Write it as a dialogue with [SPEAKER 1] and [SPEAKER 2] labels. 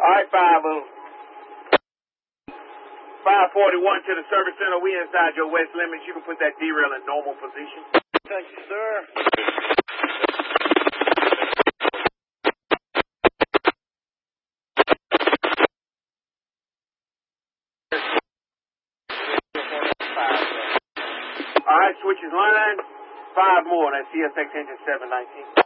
[SPEAKER 1] right, 541 to the service center. We inside your west limits. You can put that derail in normal position.
[SPEAKER 2] Thank you, sir.
[SPEAKER 1] All right, switches line. 5 more. That's CSX engine 719.